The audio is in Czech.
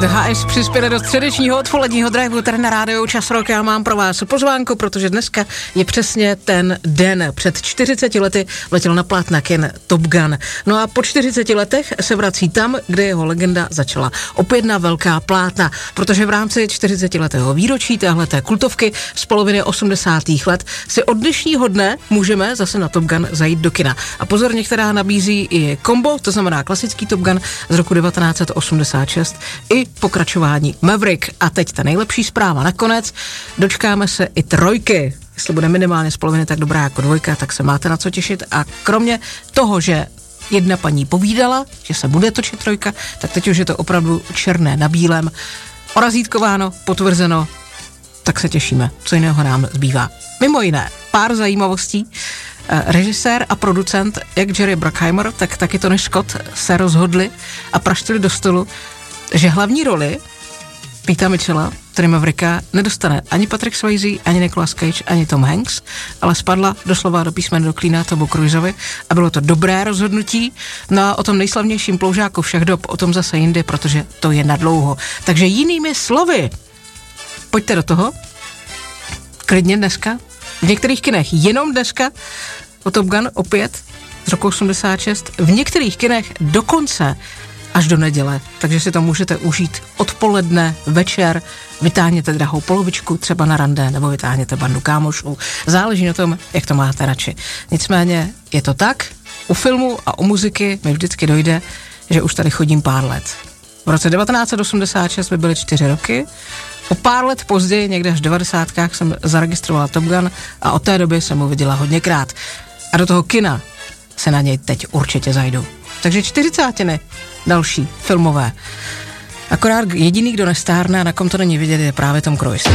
The Highs přispěli do středečního odpoledního driveu tady na rádiu Čas Rock. Já mám pro vás pozvánku, protože dneska je přesně ten den. Před 40 lety letěl na plátna kin Top Gun. No a po 40 letech se vrací tam, kde jeho legenda začala. Opět na velká plátna, protože v rámci 40 letého výročí téhleté kultovky z poloviny 80. let si od dnešního dne můžeme zase na Top Gun zajít do kina. A pozor, některá nabízí i kombo, to znamená klasický Top Gun z roku 1986 i pokračování Maverick. A teď ta nejlepší zpráva nakonec, dočkáme se i trojky. Jestli bude minimálně z poloviny tak dobrá jako dvojka, tak se máte na co těšit. A kromě toho, že jedna paní povídala, že se bude točit trojka, tak teď už je to opravdu černé na bílém. Orazítkováno, potvrzeno, tak se těšíme. Co jiného nám zbývá? Mimo jiné, pár zajímavostí. Režisér a producent, jak Jerry Bruckheimer, tak taky Tony Scott se rozhodli a praštili do stolu, že hlavní roli Peta Mitchella, tedy Mavericka, nedostane ani Patrick Swayze, ani Nicolas Cage, ani Tom Hanks, ale spadla doslova do písmene do klína Tomu Cruiseovi a bylo to dobré rozhodnutí. No a o tom nejslavnějším ploužáku všech dob, o tom zase jindy, protože to je nadlouho. Takže jinými slovy, pojďte do toho, klidně dneska, v některých kinech jenom dneska, o Top Gun opět z roku 86, v některých kinech dokonce až do neděle, takže si to můžete užít odpoledne, večer, vytáhněte drahou polovičku třeba na rande, nebo vytáhněte bandu kámošů, záleží na tom, jak to máte radši. Nicméně je to tak, u filmu a u muziky mi vždycky dojde, že už tady chodím pár let. V roce 1986 by byly 4 roky, o pár let později, někde až v 90kách, jsem zaregistrovala Top Gun a od té doby jsem ho viděla hodněkrát. A do toho kina se na něj teď určitě zajdu. Takže 40 další filmové. Akorát jediný, kdo nestárne a na kom to není vidět, je právě Tom Cruise.